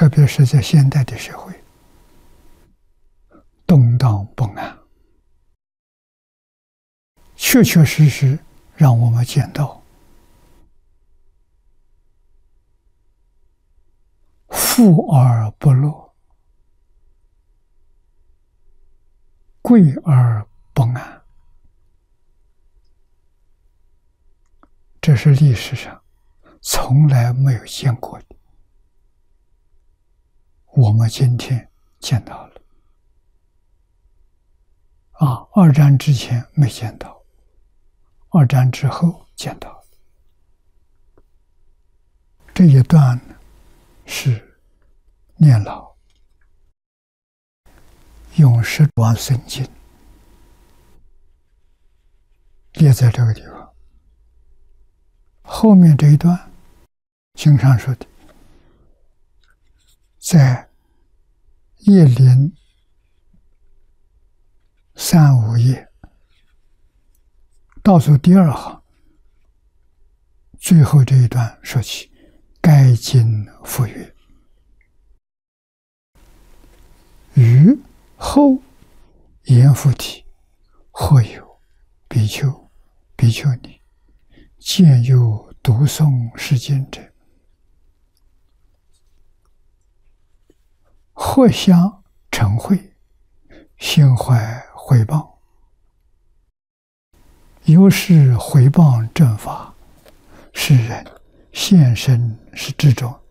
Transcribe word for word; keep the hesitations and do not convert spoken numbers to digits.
特别是在现代的社会，动荡不安，确确实实让我们见到富而不乐，贵而不安。这是历史上从来没有见过的，我们今天见到了。啊，二战之前没见到，二战之后见到了。这一段是念老用十往生经列在这个地方。后面这一段经上说的，在叶林三五页倒数第二行最后这一段说起，该经复曰：于后言复体，或有比丘、比丘尼见有读诵是经者，或相嗔恚，心怀毁谤，由是毁谤正法，是人现身是之中，